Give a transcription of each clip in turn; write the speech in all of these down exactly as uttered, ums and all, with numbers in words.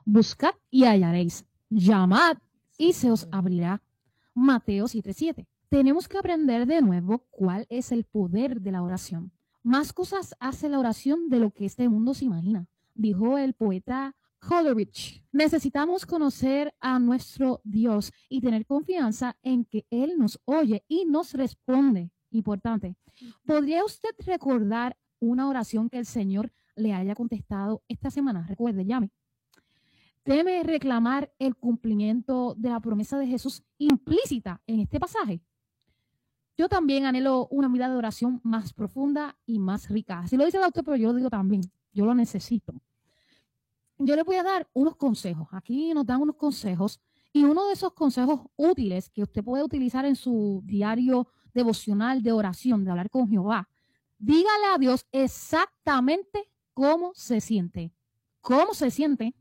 Buscad y hallaréis. Llamad y se os abrirá. Mateo siete siete. Tenemos que aprender de nuevo cuál es el poder de la oración. Más cosas hace la oración de lo que este mundo se imagina, dijo el poeta Coleridge. Necesitamos conocer a nuestro Dios y tener confianza en que Él nos oye y nos responde. Importante. ¿Podría usted recordar una oración que el Señor le haya contestado esta semana? Recuerde, llame. ¿Teme reclamar el cumplimiento de la promesa de Jesús implícita en este pasaje? Yo también anhelo una vida de oración más profunda y más rica. Así lo dice el autor, pero yo lo digo también. Yo lo necesito. Yo le voy a dar unos consejos. Aquí nos dan unos consejos y uno de esos consejos útiles que usted puede utilizar en su diario devocional de oración, de hablar con Jehová. Dígale a Dios exactamente cómo se siente. ¿Cómo se siente?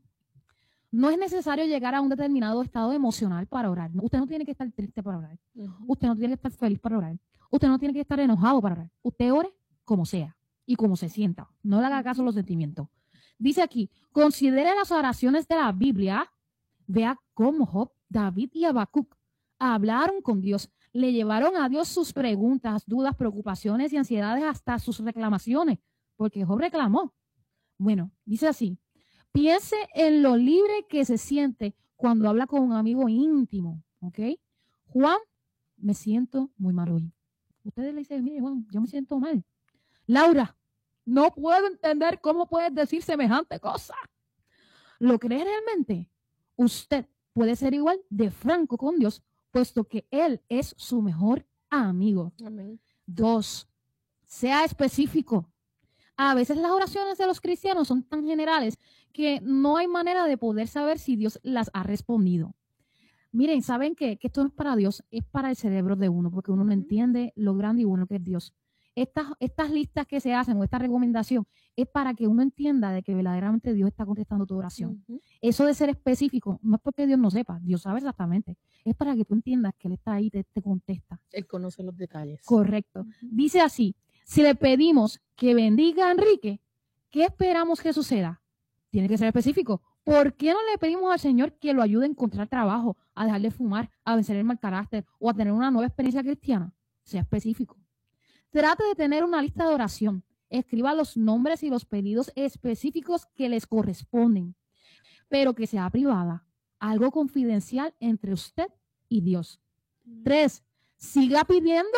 No es necesario llegar a un determinado estado emocional para orar. Usted no tiene que estar triste para orar. Uh-huh. Usted no tiene que estar feliz para orar. Usted no tiene que estar enojado para orar. Usted ore como sea y como se sienta. No le haga caso a los sentimientos. Dice aquí, considere las oraciones de la Biblia. Vea cómo Job, David y Habacuc hablaron con Dios. Le llevaron a Dios sus preguntas, dudas, preocupaciones y ansiedades, hasta sus reclamaciones, porque Job reclamó. Bueno, dice así. Piense en lo libre que se siente cuando habla con un amigo íntimo, ¿ok? Juan, me siento muy mal hoy. Ustedes le dicen, mire Juan, yo me siento mal. Laura, no puedo entender cómo puedes decir semejante cosa. ¿Lo cree realmente? Usted puede ser igual de franco con Dios, puesto que Él es su mejor amigo. Amén. Dos, sea específico. A veces las oraciones de los cristianos son tan generales que no hay manera de poder saber si Dios las ha respondido. Miren, ¿saben qué? Que esto no es para Dios, es para el cerebro de uno, porque uno no entiende lo grande y bueno que es Dios. Estas, estas listas que se hacen o esta recomendación es para que uno entienda de que verdaderamente Dios está contestando tu oración. Uh-huh. Eso de ser específico no es porque Dios no sepa, Dios sabe exactamente. Es para que tú entiendas que Él está ahí y te, te contesta. Él conoce los detalles. Correcto. Uh-huh. Dice así, si le pedimos que bendiga a Enrique, ¿qué esperamos que suceda? Tiene que ser específico. ¿Por qué no le pedimos al Señor que lo ayude a encontrar trabajo, a dejar de fumar, a vencer el mal carácter o a tener una nueva experiencia cristiana? Sea específico. Trate de tener una lista de oración. Escriba los nombres y los pedidos específicos que les corresponden, pero que sea privada, algo confidencial entre usted y Dios. Tres, siga pidiendo.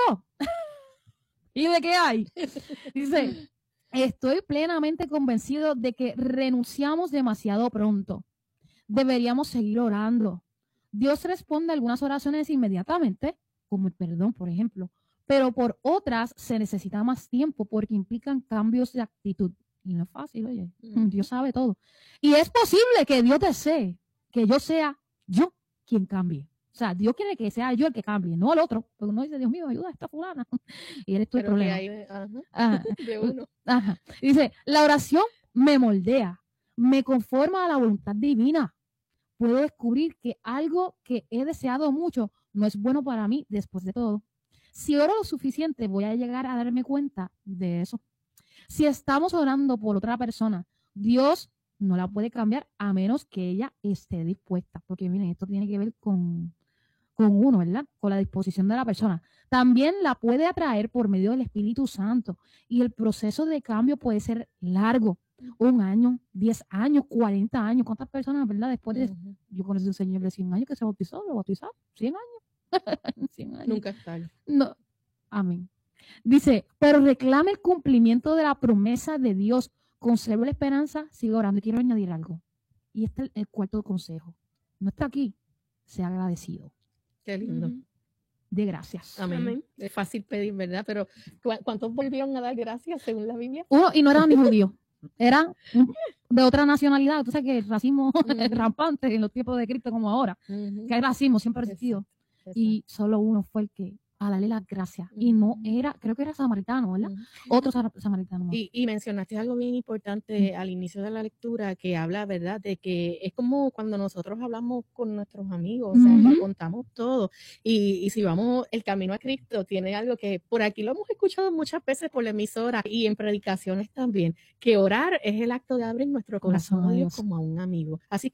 ¿Y de qué hay? Dice, estoy plenamente convencido de que renunciamos demasiado pronto. Deberíamos seguir orando. Dios responde a algunas oraciones inmediatamente, como el perdón, por ejemplo, pero por otras se necesita más tiempo porque implican cambios de actitud. Y no es fácil, oye. Mm. Dios sabe todo. Y es posible que Dios desee que yo sea yo quien cambie. O sea, Dios quiere que sea yo el que cambie, no el otro. Porque uno dice, Dios mío, ayuda a esta fulana. Y eres tú el problema. Hay, ajá, ajá. De uno. Ajá. Dice, la oración me moldea, me conforma a la voluntad divina. Puedo descubrir que algo que he deseado mucho no es bueno para mí después de todo. Si oro lo suficiente, voy a llegar a darme cuenta de eso. Si estamos orando por otra persona, Dios no la puede cambiar a menos que ella esté dispuesta. Porque miren, esto tiene que ver con, con uno, ¿verdad? Con la disposición de la persona. También la puede atraer por medio del Espíritu Santo. Y el proceso de cambio puede ser largo. Un año, diez años, cuarenta años. ¿Cuántas personas, verdad? Después de, uh-huh. yo conocí a un señor de cien años que se bautizó, lo bautizó, cien años. cien años. Nunca es tarde. No. Amén. Dice, pero reclame el cumplimiento de la promesa de Dios. Conserve la esperanza, sigue orando. Y quiero añadir algo. Y este es el cuarto consejo. No está aquí, sea agradecido. Qué lindo. Uh-huh. De gracias. Amén. Amén. Es fácil pedir, ¿verdad? Pero ¿cuántos volvieron a dar gracias según la Biblia? Uno, y no eran ni judíos. Eran de otra nacionalidad. Tú sabes que el racismo uh-huh. es rampante en los tiempos de Cristo como ahora. Uh-huh. Que hay racismo, siempre ha existido. Y solo uno fue el que a darle las gracias. Uh-huh. Y no era, creo que era samaritano, ¿verdad? Uh-huh. Otro samaritano. Y, y mencionaste algo bien importante uh-huh. al inicio de la lectura que habla, ¿verdad? De que es como cuando nosotros hablamos con nuestros amigos, uh-huh. o sea, le contamos todo. Y, y si vamos el camino a Cristo, tiene algo que por aquí lo hemos escuchado muchas veces por la emisora y en predicaciones también, que orar es el acto de abrir nuestro corazón a Dios como a un amigo. Así